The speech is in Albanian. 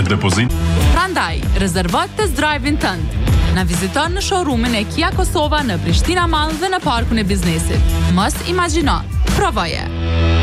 depozit. Prandaj, rezervo test drive-in tënd. Na viziton në showroom-in e Kia Kosova në Prishtina Mall dhe në parkun e biznesit. Mos imagjino, provoje.